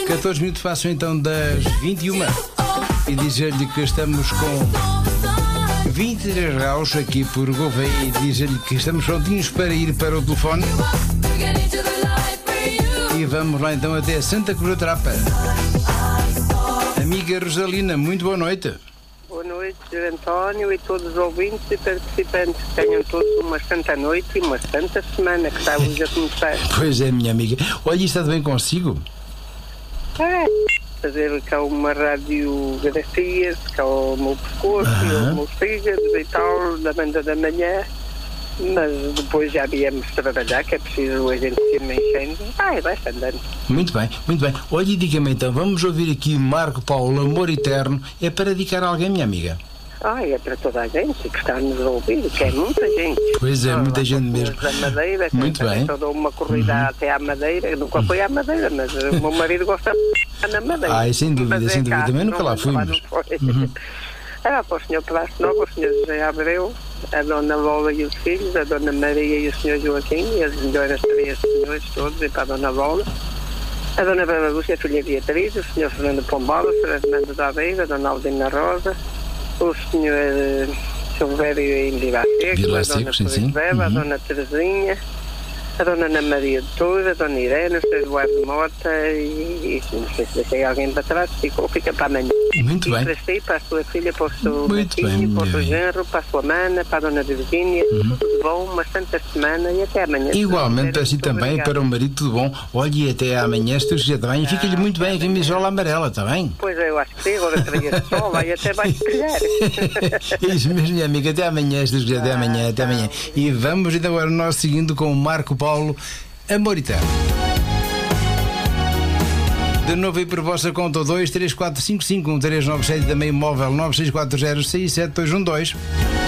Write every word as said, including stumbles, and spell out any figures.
catorze minutos passam então das vinte e uma e dizer-lhe que estamos com vinte e três graus aqui por Gouveia e dizer-lhe que estamos prontinhos para ir para o telefone e vamos lá então até Santa Cruz da Trapa. Amiga Rosalina, muito boa noite. Boa noite, António, e todos os ouvintes e participantes. Tenham todos uma santa noite e uma santa semana que está hoje a começar. Pois é, minha amiga. Olha, está bem consigo? É, fazer cá uma radiografia, cá o meu pescoço, uhum. o meu fígado e tal, da banda da manhã. Mas depois já viemos trabalhar, que é preciso a gente se mexendo. Ai, vai-se andando. Muito bem, muito bem. Olha, e diga-me então, vamos ouvir aqui Marco Paulo, Amor Eterno. É para dedicar a alguém, minha amiga? Ai, é para toda a gente que está a nos ouvir, que é muita gente. Pois é, muita gente mesmo. Da Madeira, muito bem. Eu dou uma corrida uhum. até à Madeira, nunca fui à Madeira, mas o meu marido gosta de estar na Madeira. Ai, sem dúvida, mas sem é dúvida. cá, Também nunca lá fomos. Uhum. Era para o senhor Plácio Nova, o senhor José Abreu, a dona Lola e os filhos, a dona Maria e o senhor Joaquim, e as melhores três senhores todos, e para a dona Lola, a dona Bela Lúcia, a filha Beatriz, o senhor Fernando Pombola, o senhor Fernando da Aveira, a dona Aldina Rosa, o senhor Silvério em Vila Seco, a dona Felizbeba, a dona Terezinha, a dona Ana Maria de Toura, a dona Irene, o senhor Eduardo Mota e, e não sei se deixei alguém para trás, ficou, fica para amanhã. Muito e bem. para si, para a sua filha, para o seu Muito filho, bem, para o seu bem. genro, para a sua mana, para a dona Virgínia, uhum. tudo de bom, uma santa semana e até amanhã. Igualmente para si também, obrigado. Para o marido, tudo bom. Olhe, e até amanhã, se tu quiser também, e fica-lhe muito bem a camisola amarela, está bem? Pois é, eu acho que sim, agora traia sol, vai até vai espelhar. Isso mesmo, minha amiga, até amanhã, se tu quiser, até amanhã, até amanhã. E vamos então agora nós seguindo com o Marco Paulo, Amor Eterno. De novo aí por vossa conta, dois três quatro cinco cinco um três nove sete, também móvel nove seis quatro zero seis sete dois um dois.